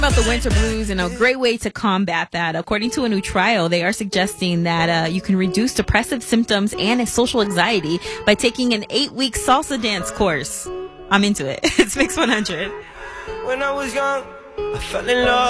About the winter blues and a great way to combat that. According to a new trial, they are suggesting that you can reduce depressive symptoms and social anxiety by taking an 8-week salsa dance course. I'm into it. It's Mix 100. When I was young, I fell in love.